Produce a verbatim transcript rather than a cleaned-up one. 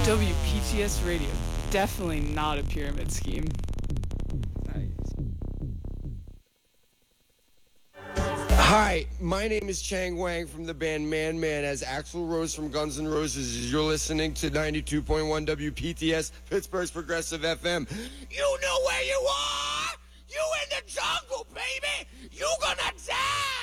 W P T S Radio, definitely not a pyramid scheme. Hi, my name is Chang Wang from the band Man Man as Axl Rose from Guns N' Roses. You're listening to ninety-two point one W P T S, Pittsburgh's Progressive F M. You know where you are! You in the jungle, baby! You gonna